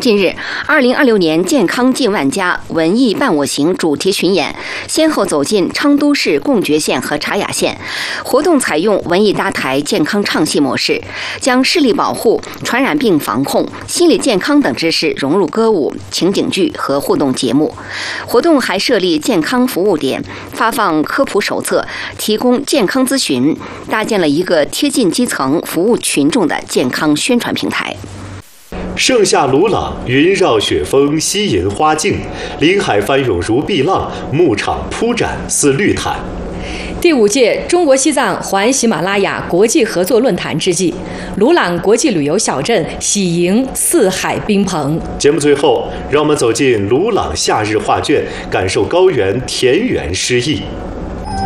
近日，2026年健康近万家文艺伴我行主题巡演先后走进昌都市贡觉县和茶雅县。活动采用文艺搭台、健康唱戏模式，将视力保护、传染病防控、心理健康等知识融入歌舞、情景剧和互动节目。活动还设立健康服务点，发放科普手册，提供健康咨询，搭建了一个贴近基层、服务群众的健康宣传平台。 盛夏鲁朗，云绕雪峰，西银花径，林海翻涌如碧浪，牧场铺展似绿毯。 第5届中国西藏环喜马拉雅国际合作论坛之际，鲁朗国际旅游小镇喜迎四海宾朋。 节目最后，让我们走进鲁朗夏日画卷，感受高原田园诗意。